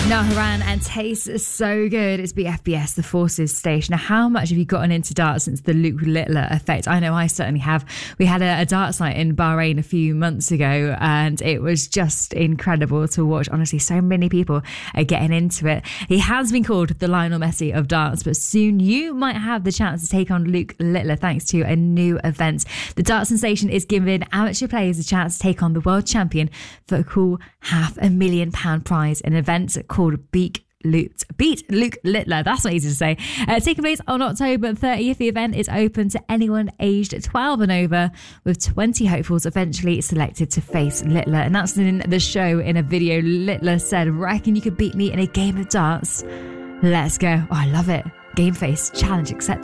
Naharan and Taste is so good. It's BFBS, the Forces station. Now, how much have you gotten into darts since the Luke Littler effect? I know I certainly have. We had a darts night in Bahrain a few months ago, and it was just incredible to watch. Honestly, so many people are getting into it. He has been called the Lionel Messi of darts, but soon you might have the chance to take on Luke Littler thanks to a new event. The Dart Sensation is giving amateur players a chance to take on the world champion for a cool £500,000 prize, an event called Beat Luke Littler. That's not easy to say. Taking place on October 30th, the event is open to anyone aged 12 and over, with 20 hopefuls eventually selected to face Littler. Announcing in the show in a video, Littler said, "Reckon you could beat me in a game of darts? Let's go." Oh, I love it. Game face, challenge accepted.